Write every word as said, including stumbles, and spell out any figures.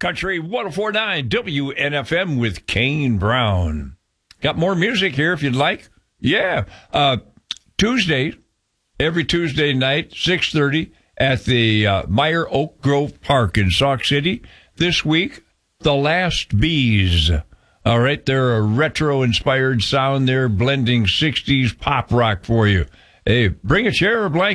Country one oh four point nine W N F M with Kane Brown. Got more music here if you'd like. Yeah. Uh, Tuesday, every Tuesday night, six thirty at the uh, Meyer Oak Grove Park in Sauk City. This week, The Last Bees. All right, they're a retro-inspired sound. They're blending sixties pop rock for you. Hey, bring a chair or blanket.